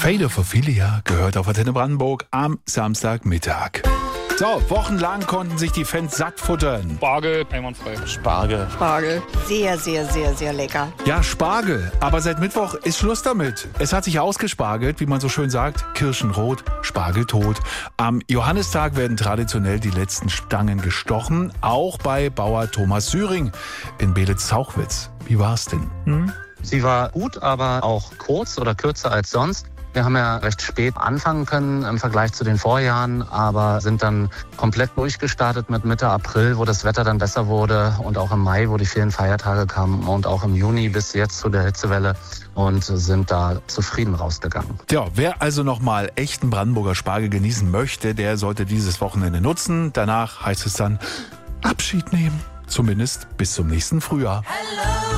Fate of Ophelia gehört auf Antenne Brandenburg am Samstagmittag. So, wochenlang konnten sich die Fans satt futtern. Spargel, einwandfrei. Spargel. Sehr, sehr, sehr, sehr lecker. Ja, Spargel. Aber seit Mittwoch ist Schluss damit. Es hat sich ausgespargelt, wie man so schön sagt. Kirschenrot, Spargel tot. Am Johannistag werden traditionell die letzten Stangen gestochen. Auch bei Bauer Thomas Süring in Beelitz-Zauchwitz. Wie war's denn? Sie war gut, aber auch kurz oder kürzer als sonst. Wir haben ja recht spät anfangen können im Vergleich zu den Vorjahren, aber sind dann komplett durchgestartet mit Mitte April, wo das Wetter dann besser wurde, und auch im Mai, wo die vielen Feiertage kamen, und auch im Juni bis jetzt zu der Hitzewelle, und sind da zufrieden rausgegangen. Tja, wer also nochmal echten Brandenburger Spargel genießen möchte, der sollte dieses Wochenende nutzen. Danach heißt es dann Abschied nehmen. Zumindest bis zum nächsten Frühjahr.